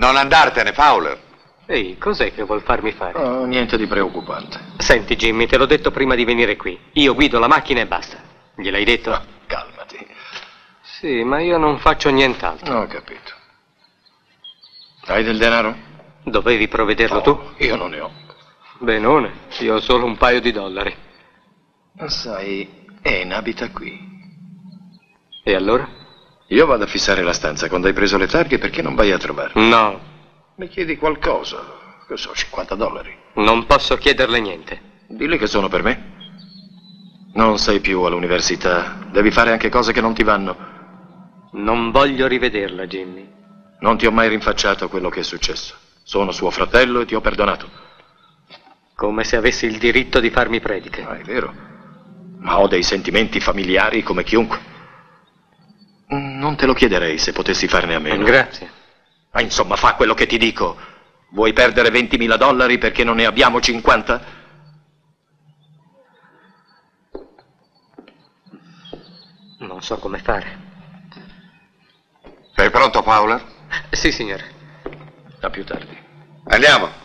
Non andartene, Fowler. Ehi, cos'è che vuol farmi fare? Oh, niente di preoccupante. Senti, Jimmy, te l'ho detto prima di venire qui. Io guido la macchina e basta. Gliel'hai detto? Oh, calmati. Sì, ma io non faccio nient'altro. Ho capito. Hai del denaro? Dovevi provvederlo tu? Io non ne ho. Benone, io ho solo un paio di dollari. Sai, Anne abita qui. E allora? Io vado a fissare la stanza. Quando hai preso le targhe, perché non vai a trovarla? No, Mi chiedi qualcosa? Che so, $50. non posso chiederle niente. Dille che sono per me. Non sei più all'università. Devi fare anche cose che non ti vanno. Non voglio rivederla, Jimmy. Non ti ho mai rinfacciato quello che è successo. Sono suo fratello e ti ho perdonato. Come se avessi il diritto di farmi prediche. Ah, è vero. Ma ho dei sentimenti familiari come chiunque. Non te lo chiederei se potessi farne a meno. Grazie. Ma insomma, fa quello che ti dico. Vuoi perdere $20.000 perché non ne abbiamo 50? Non so come fare. Sei pronto, Fowler? Sì, signore. A più tardi. Andiamo.